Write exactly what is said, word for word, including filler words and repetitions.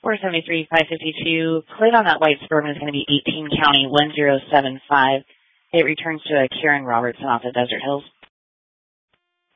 four seventy-three, five fifty-two. Plate on that white Suburban is going to be eighteen County one zero seven five. It returns to a Karen Robertson off the Desert Hills.